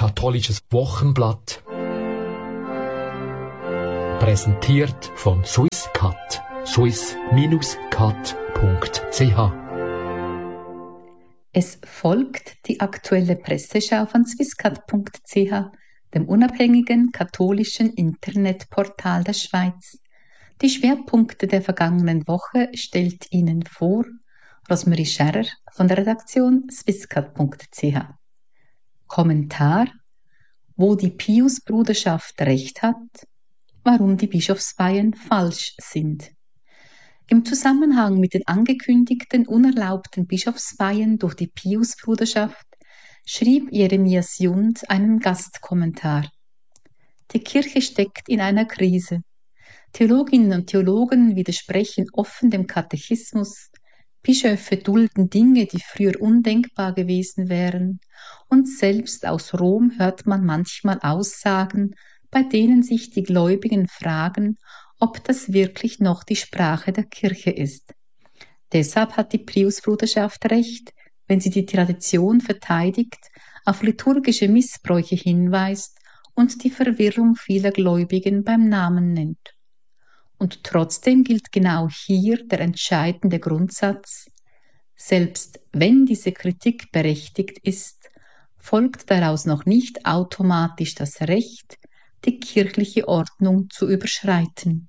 katholisches Wochenblatt. Präsentiert von Swisscat. swiss-cat.ch. Es folgt die aktuelle Presseschau von swisscat.ch, dem unabhängigen katholischen Internetportal der Schweiz. Die Schwerpunkte der vergangenen Woche stellt Ihnen vor Rosemarie Scherrer von der Redaktion swisscat.ch. Kommentar: Wo die Pius-Bruderschaft recht hat, warum die Bischofsweihen falsch sind. Im Zusammenhang mit den angekündigten unerlaubten Bischofsweihen durch die Pius-Bruderschaft schrieb Jeremias Jund einen Gastkommentar. Die Kirche steckt in einer Krise. Theologinnen und Theologen widersprechen offen dem Katechismus, Bischöfe dulden Dinge, die früher undenkbar gewesen wären, und selbst aus Rom hört man manchmal Aussagen, bei denen sich die Gläubigen fragen, ob das wirklich noch die Sprache der Kirche ist. Deshalb hat die Pius-Bruderschaft recht, wenn sie die Tradition verteidigt, auf liturgische Missbräuche hinweist und die Verwirrung vieler Gläubigen beim Namen nennt. Und trotzdem gilt genau hier der entscheidende Grundsatz: Selbst wenn diese Kritik berechtigt ist, folgt daraus noch nicht automatisch das Recht, die kirchliche Ordnung zu überschreiten.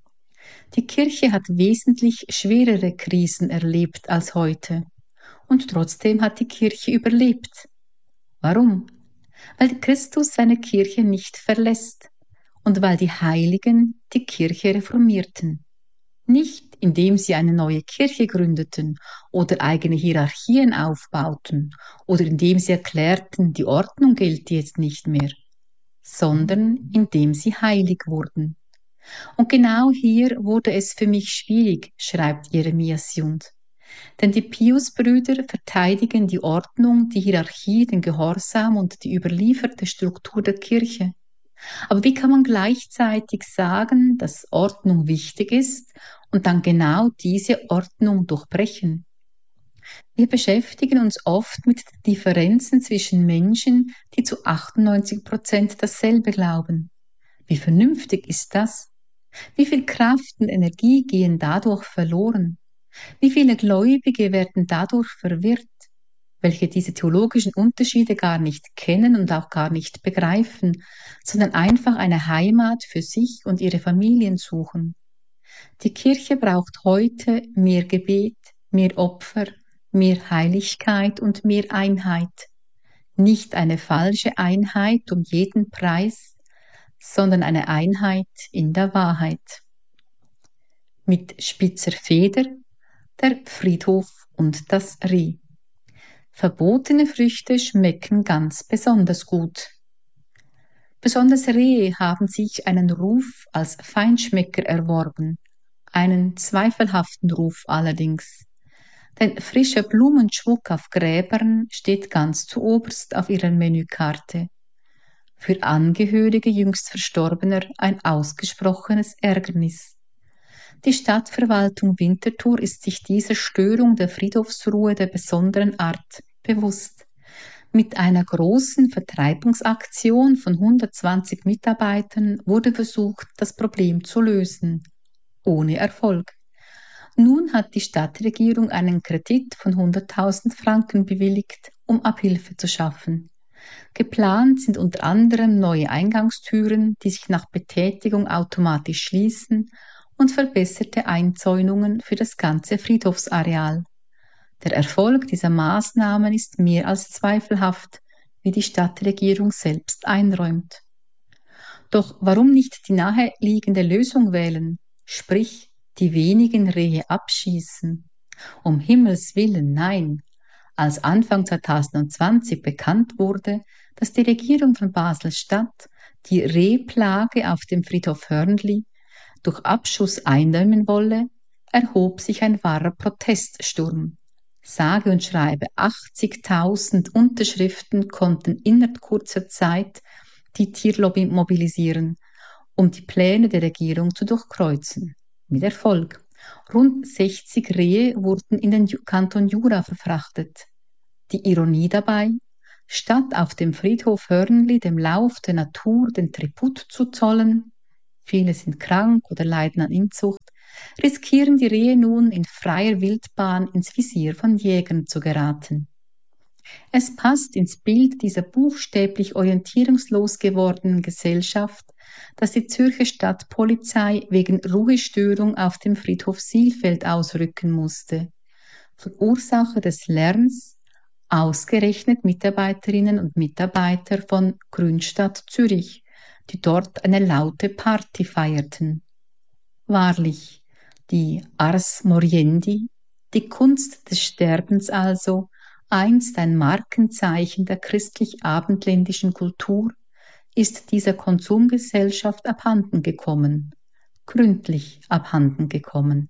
Die Kirche hat wesentlich schwerere Krisen erlebt als heute. Und trotzdem hat die Kirche überlebt. Warum? Weil Christus seine Kirche nicht verlässt und weil die Heiligen die Kirche reformierten. Nicht, indem sie eine neue Kirche gründeten oder eigene Hierarchien aufbauten oder indem sie erklärten, die Ordnung gilt jetzt nicht mehr, sondern indem sie heilig wurden. Und genau hier wurde es für mich schwierig, schreibt Jeremias Jund. Denn die Pius-Brüder verteidigen die Ordnung, die Hierarchie, den Gehorsam und die überlieferte Struktur der Kirche. Aber wie kann man gleichzeitig sagen, dass Ordnung wichtig ist und dann genau diese Ordnung durchbrechen? Wir beschäftigen uns oft mit den Differenzen zwischen Menschen, die zu 98% dasselbe glauben. Wie vernünftig ist das? Wie viel Kraft und Energie gehen dadurch verloren? Wie viele Gläubige werden dadurch verwirrt, welche diese theologischen Unterschiede gar nicht kennen und auch gar nicht begreifen, sondern einfach eine Heimat für sich und ihre Familien suchen. Die Kirche braucht heute mehr Gebet, mehr Opfer, mehr Heiligkeit und mehr Einheit. Nicht eine falsche Einheit um jeden Preis, sondern eine Einheit in der Wahrheit. Mit spitzer Feder der Friedhof und das Reh. Verbotene Früchte schmecken ganz besonders gut. Besonders Rehe haben sich einen Ruf als Feinschmecker erworben, einen zweifelhaften Ruf allerdings. Denn frischer Blumenschmuck auf Gräbern steht ganz zuoberst auf ihrer Menükarte. Für Angehörige jüngst Verstorbener ein ausgesprochenes Ärgernis. Die Stadtverwaltung Winterthur ist sich dieser Störung der Friedhofsruhe der besonderen Art bewusst. Mit einer großen Vertreibungsaktion von 120 Mitarbeitern wurde versucht, das Problem zu lösen. Ohne Erfolg. Nun hat die Stadtregierung einen Kredit von 100.000 Franken bewilligt, um Abhilfe zu schaffen. Geplant sind unter anderem neue Eingangstüren, die sich nach Betätigung automatisch schließen, und verbesserte Einzäunungen für das ganze Friedhofsareal. Der Erfolg dieser Maßnahmen ist mehr als zweifelhaft, wie die Stadtregierung selbst einräumt. Doch warum nicht die naheliegende Lösung wählen, sprich die wenigen Rehe abschießen? Um Himmels Willen, nein! Als Anfang 2020 bekannt wurde, dass die Regierung von Basel-Stadt die Rehplage auf dem Friedhof Hörnli durch Abschuss eindämmen wolle, erhob sich ein wahrer Proteststurm. Sage und schreibe 80.000 Unterschriften konnten innerhalb kurzer Zeit die Tierlobby mobilisieren, um die Pläne der Regierung zu durchkreuzen. Mit Erfolg. Rund 60 Rehe wurden in den Kanton Jura verfrachtet. Die Ironie dabei: Statt auf dem Friedhof Hörnli dem Lauf der Natur den Tribut zu zollen, viele sind krank oder leiden an Inzucht, riskieren die Rehe nun in freier Wildbahn ins Visier von Jägern zu geraten. Es passt ins Bild dieser buchstäblich orientierungslos gewordenen Gesellschaft, dass die Zürcher Stadtpolizei wegen Ruhestörung auf dem Friedhof Silfeld ausrücken musste. Verursacher des Lärms ausgerechnet Mitarbeiterinnen und Mitarbeiter von Grünstadt Zürich, die dort eine laute Party feierten. Wahrlich, die Ars Moriendi, die Kunst des Sterbens also, einst ein Markenzeichen der christlich-abendländischen Kultur, ist dieser Konsumgesellschaft abhanden gekommen, gründlich abhanden gekommen.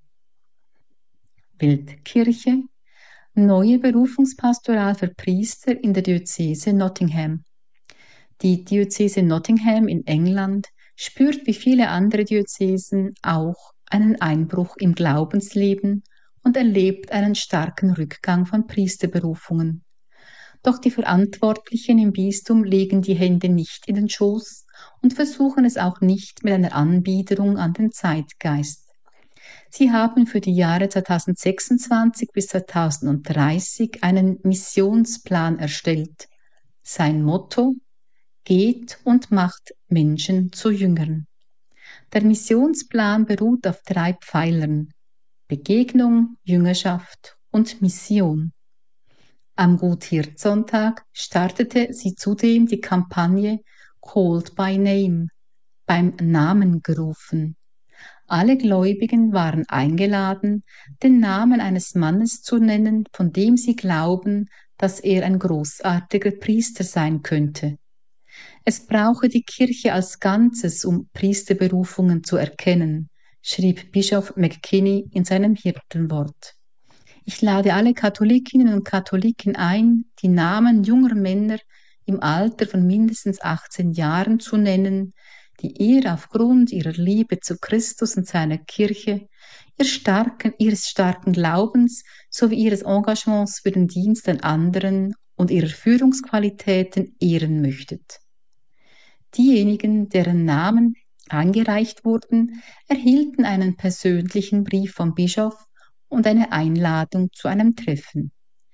Weltkirche, neue Berufungspastoral für Priester in der Diözese Nottingham. Die Diözese Nottingham in England spürt wie viele andere Diözesen auch einen Einbruch im Glaubensleben und erlebt einen starken Rückgang von Priesterberufungen. Doch die Verantwortlichen im Bistum legen die Hände nicht in den Schoß und versuchen es auch nicht mit einer Anbiederung an den Zeitgeist. Sie haben für die Jahre 2026 bis 2030 einen Missionsplan erstellt. Sein Motto: Geht und macht Menschen zu Jüngern. Der Missionsplan beruht auf 3 Pfeilern: Begegnung, Jüngerschaft und Mission. Am Gut-Hirt-Sonntag startete sie zudem die Kampagne Called by Name, beim Namen gerufen. Alle Gläubigen waren eingeladen, den Namen eines Mannes zu nennen, von dem sie glauben, dass er ein großartiger Priester sein könnte. Es brauche die Kirche als Ganzes, um Priesterberufungen zu erkennen, schrieb Bischof McKinney in seinem Hirtenwort. Ich lade alle Katholikinnen und Katholiken ein, die Namen junger Männer im Alter von mindestens 18 Jahren zu nennen, die ihr aufgrund ihrer Liebe zu Christus und seiner Kirche, ihres starken Glaubens sowie ihres Engagements für den Dienst an anderen und ihrer Führungsqualitäten ehren möchtet. Diejenigen, deren Namen eingereicht wurden, erhielten einen persönlichen Brief vom Bischof und eine Einladung zu einem Treffen.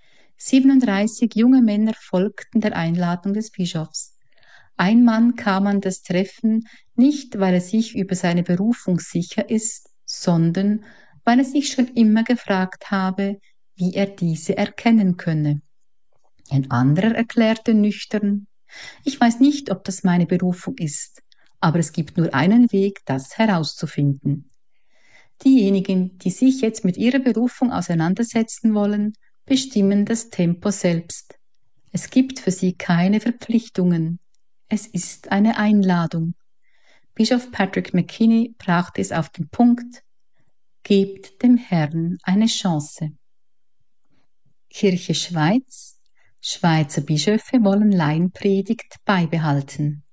37 junge Männer folgten der Einladung des Bischofs. Ein Mann kam an das Treffen nicht, weil er sich über seine Berufung sicher ist, sondern weil er sich schon immer gefragt habe, wie er diese erkennen könne. Ein anderer erklärte nüchtern: Ich weiß nicht, ob das meine Berufung ist, aber es gibt nur einen Weg, das herauszufinden. Diejenigen, die sich jetzt mit ihrer Berufung auseinandersetzen wollen, bestimmen das Tempo selbst. Es gibt für sie keine Verpflichtungen. Es ist eine Einladung. Bischof Patrick McKinney brachte es auf den Punkt: Gebt dem Herrn eine Chance. Kirche Schweiz: Schweizer Bischöfe wollen Laienpredigt beibehalten.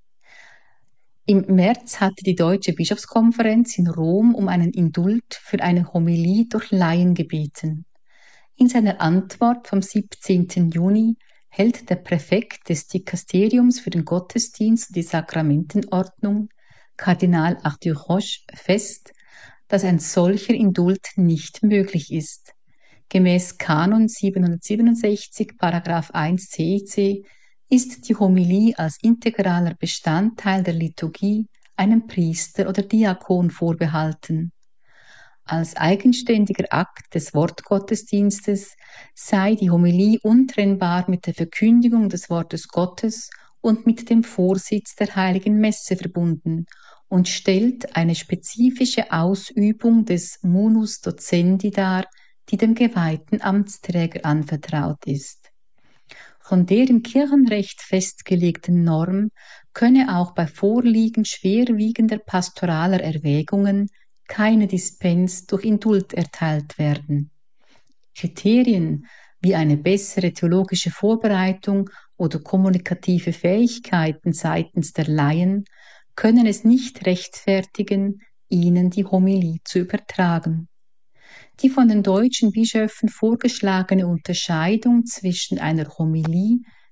Im März hatte die Deutsche Bischofskonferenz in Rom um einen Indult für eine Homilie durch Laien gebeten. In seiner Antwort vom 17. Juni hält der Präfekt des Dikasteriums für den Gottesdienst und die Sakramentenordnung, Kardinal Arthur Roche, fest, dass ein solcher Indult nicht möglich ist. Gemäß Kanon 767, § 1 CEC ist die Homilie als integraler Bestandteil der Liturgie einem Priester oder Diakon vorbehalten. Als eigenständiger Akt des Wortgottesdienstes sei die Homilie untrennbar mit der Verkündigung des Wortes Gottes und mit dem Vorsitz der Heiligen Messe verbunden und stellt eine spezifische Ausübung des Munus Docendi dar, die dem geweihten Amtsträger anvertraut ist. Von der im Kirchenrecht festgelegten Norm könne auch bei Vorliegen schwerwiegender pastoraler Erwägungen keine Dispens durch Indult erteilt werden. Kriterien wie eine bessere theologische Vorbereitung oder kommunikative Fähigkeiten seitens der Laien können es nicht rechtfertigen, ihnen die Homilie zu übertragen. Die von den deutschen Bischöfen vorgeschlagene Unterscheidung zwischen einer Homilie,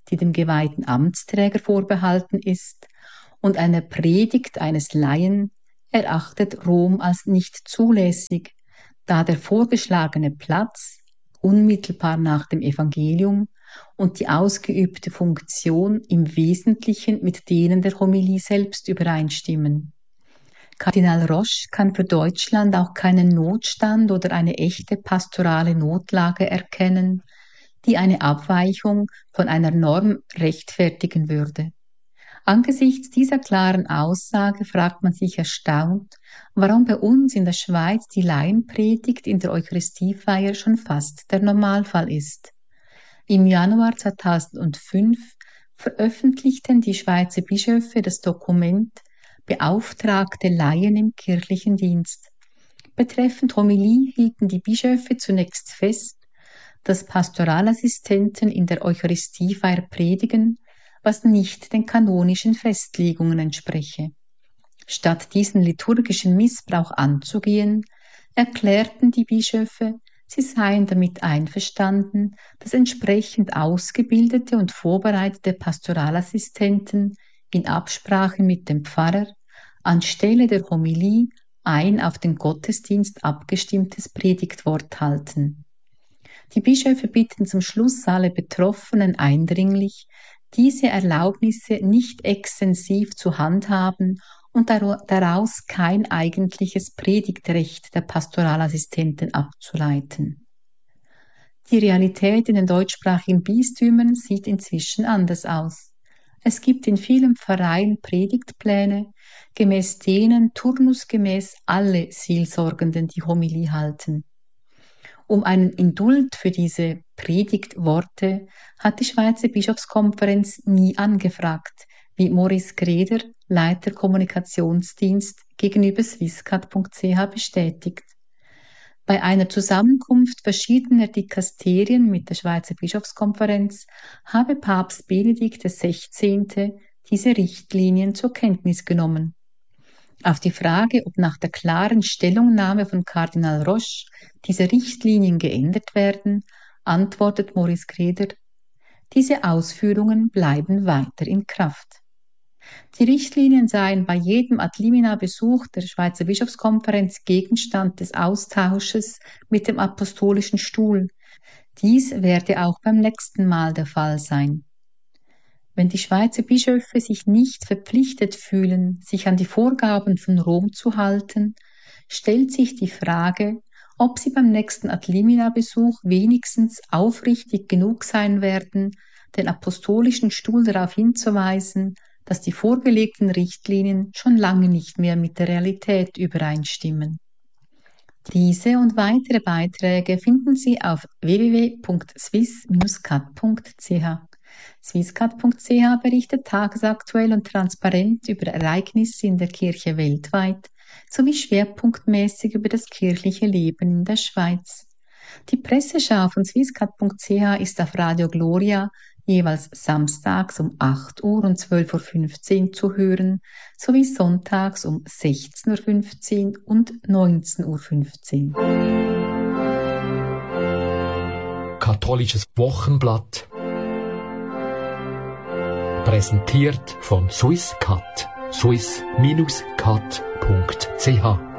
die dem geweihten Amtsträger vorbehalten ist, und einer Predigt eines Laien erachtet Rom als nicht zulässig, da der vorgeschlagene Platz unmittelbar nach dem Evangelium und die ausgeübte Funktion im Wesentlichen mit denen der Homilie selbst übereinstimmen. Kardinal Roche kann für Deutschland auch keinen Notstand oder eine echte pastorale Notlage erkennen, die eine Abweichung von einer Norm rechtfertigen würde. Angesichts dieser klaren Aussage fragt man sich erstaunt, warum bei uns in der Schweiz die Laienpredigt in der Eucharistiefeier schon fast der Normalfall ist. Im Januar 2005 veröffentlichten die Schweizer Bischöfe das Dokument Beauftragte Laien im kirchlichen Dienst. Betreffend Homilie hielten die Bischöfe zunächst fest, dass Pastoralassistenten in der Eucharistiefeier predigen, was nicht den kanonischen Festlegungen entspreche. Statt diesen liturgischen Missbrauch anzugehen, erklärten die Bischöfe, sie seien damit einverstanden, dass entsprechend ausgebildete und vorbereitete Pastoralassistenten in Absprache mit dem Pfarrer anstelle der Homilie ein auf den Gottesdienst abgestimmtes Predigtwort halten. Die Bischöfe bitten zum Schluss alle Betroffenen eindringlich, diese Erlaubnisse nicht extensiv zu handhaben und daraus kein eigentliches Predigtrecht der Pastoralassistenten abzuleiten. Die Realität in den deutschsprachigen Bistümern sieht inzwischen anders aus. Es gibt in vielen Pfarreien Predigtpläne, gemäß denen turnusgemäß alle Seelsorgenden die Homilie halten. Um einen Indult für diese Predigtworte hat die Schweizer Bischofskonferenz nie angefragt, wie Maurice Greder, Leiter Kommunikationsdienst, gegenüber swisscat.ch bestätigt. Bei einer Zusammenkunft verschiedener Dikasterien mit der Schweizer Bischofskonferenz habe Papst Benedikt XVI. Diese Richtlinien zur Kenntnis genommen. Auf die Frage, ob nach der klaren Stellungnahme von Kardinal Roche diese Richtlinien geändert werden, antwortet Maurice Greder: Diese Ausführungen bleiben weiter in Kraft. Die Richtlinien seien bei jedem Ad-limina-Besuch der Schweizer Bischofskonferenz Gegenstand des Austausches mit dem Apostolischen Stuhl. Dies werde auch beim nächsten Mal der Fall sein. Wenn die Schweizer Bischöfe sich nicht verpflichtet fühlen, sich an die Vorgaben von Rom zu halten, stellt sich die Frage, ob sie beim nächsten Ad-limina-Besuch wenigstens aufrichtig genug sein werden, den Apostolischen Stuhl darauf hinzuweisen, dass die vorgelegten Richtlinien schon lange nicht mehr mit der Realität übereinstimmen. Diese und weitere Beiträge finden Sie auf www.swiss-cat.ch. Swisscat.ch berichtet tagesaktuell und transparent über Ereignisse in der Kirche weltweit sowie schwerpunktmäßig über das kirchliche Leben in der Schweiz. Die Presseschau von Swisscat.ch ist auf Radio Gloria jeweils samstags um 8 Uhr und 12.15 Uhr zu hören, sowie sonntags um 16.15 Uhr und 19.15 Uhr. Katholisches Wochenblatt. Präsentiert von Swisscat. swiss-cat.ch